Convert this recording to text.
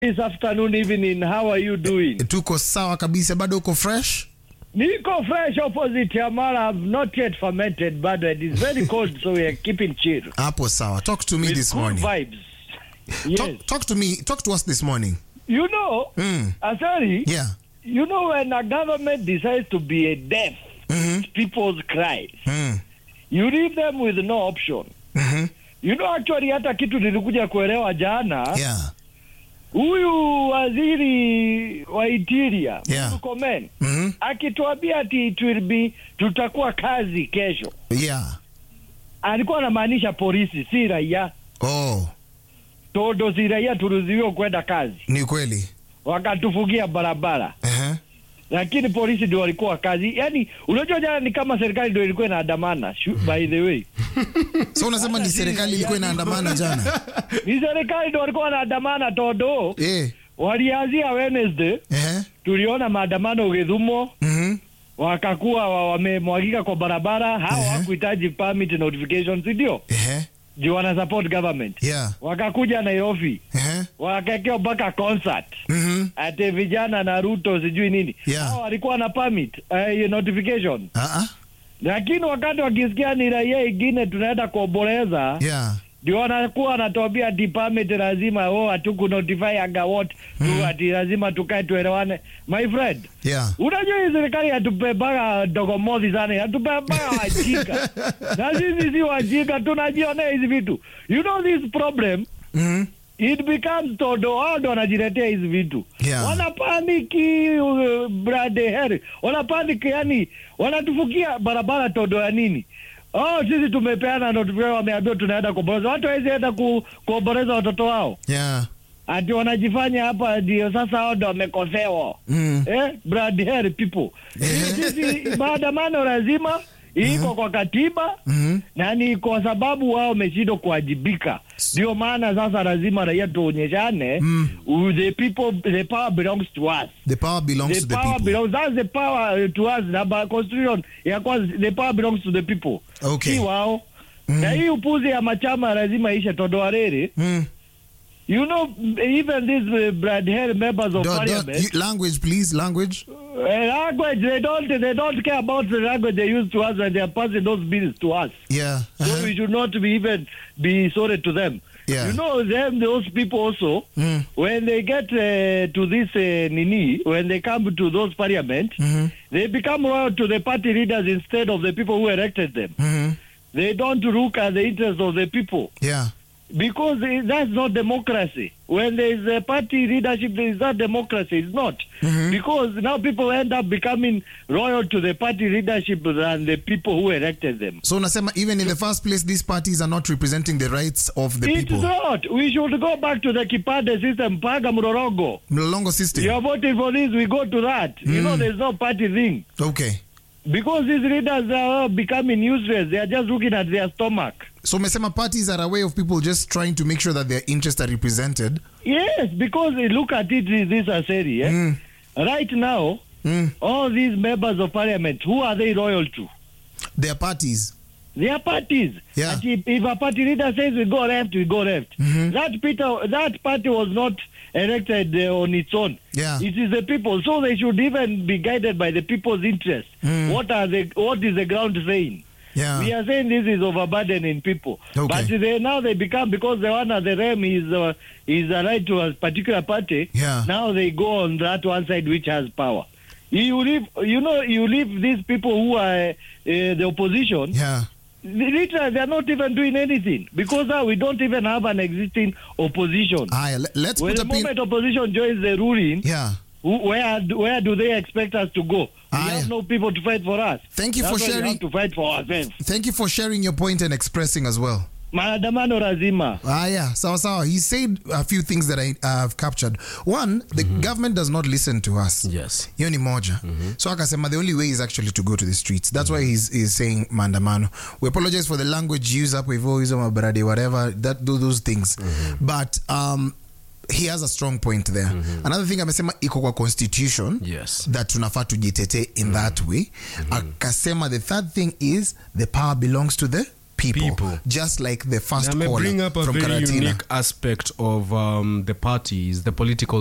This afternoon, evening, how are you doing? Tuko sawa kabisa, bado uko fresh? Niko fresh opposite Yamara. I've not yet fermented, but it is very cold, so we are keeping chill. Hapo sawa. Talk to me with this good morning. Vibes. Yes. Talk to us this morning. You know, Asari, Yeah. you know when a government decides to be a deaf to people's cries, you leave them with no option. You know, actually hata kitu nilikuja kuelewa jana. Yeah. Huyu waziri wa interior, Yeah. Murkomen, akituambia ati it will be tutakuwa kazi kesho. Yeah. Alikuwa anamaanisha polisi, si raia. Oh. Todo si raia turuhusiwa kwenda kazi. Ni kweli. Wakatufungia barabara. Lakini polisi ndio walikuwa kazi. Yaani unajua jana ni kama serikali ndio ilikuwa inaandamana. By the way. So unasema ni serikali ilikuwa inaandamana jana? Ni serikali ndio walikuwa wanaandamana todo. Walianzia Wednesday. Tuliona maandamano Githumo. Wakakuwa wamemwagika kwa barabara. Hao hawakuhitaji permit notifications ndio. Juu wana support government. Yeah. Wakakuja Nairobi. Wakakeo mpaka concert. Ate vijana na Ruto sijui nini. Hao walikuwa na permit notification. Lakini wakati wakisikia ni raia ingine tunaenda kuomboleza. Ndio wanakuwa wanatuambia department lazima hatuku notify aga what tu ati lazima tukae tuelewane. My friend. Unajua hii serikali hatupebaga dogomozi sana, hatupebaga wajika. Na sisi si wajika, tunajionea hizi vitu. You know this problem? It becomes todo wao wanajiletea hizi vitu. Wanapaniki brade heri. Wanapaniki yani wanatufukia barabara todo ya nini? Sisi tumepeana notification, wameambiwa tunaenda kuomboleza. Watu hawezi enda kuomboleza watoto wao. Ati wanajifanya hapa ndio sasa hao ndio wamekosewa. Brad hair people. Sisi maandamano lazima iko kwa katiba na ni kwa sababu wao wameshindwa kuwajibika. Ndio maana sasa lazima raia tuonyeshane the people, the power belongs to us. The power belongs to the people. That's the power to us. Na constitution ya kwanza, the power belongs to the people. Okay. Si wao. Na hii upuzi ya machama lazima ishe todoarere. You know, even these Brad Hare members of parliament. Language, please, language. Language, they don't care about the language they use to us when they are passing those bills to us. So we should not be sorry to them. You know, those people also, when they get to this when they come to those parliament, they become loyal to the party leaders instead of the people who elected them. They don't look at the interests of the people. Because that's not democracy. When there is a party leadership, there is not democracy. It's not. Because now people end up becoming loyal to the party leadership than the people who elected them. So Nasema, even in the first place, these parties are not representing the rights of the people. It's not. We should go back to the Kipande system, Paga Mlolongo system. You are voting for this, we go to that. You know, there's no party thing. Okay. Because these leaders are becoming useless. They are just looking at their stomach. So Mesema, parties are a way of people just trying to make sure that their interests are represented. Yes, because look at it, this Aseri. Right now, all these members of parliament, who are they loyal to? Their parties. Their parties. If a party leader says we go left, we go left. That party was not elected on its own. It is the people. So they should even be guided by the people's interests. What is the ground saying? We are saying this is overburdening people. But now they become, because the one at the REM is right to a particular party, now they go on that one side which has power. You leave these people who are the opposition. Literally, they are not even doing anything because now we don't even have an existing opposition. When the moment opposition joins the ruling, where do they expect us to go? We have no people to fight for us. Thank you for sharing. We have to fight for ourselves. Thank you for sharing your point and expressing as well. Maandamano lazima. Sawa. He said a few things that I have captured. One, the government does not listen to us. Hiyo ni moja. So akasema the only way is actually to go to the streets. That's why he's saying maandamano. We apologize for the language used up with mabarade, whatever, those things. But he has a strong point there. Another thing amesema iko kwa constitution that tunafaa tujitete in that way. Akasema the third thing is the power belongs to the people. Just like the first caller bring up a from very Karatina. unique aspect of the parties, the political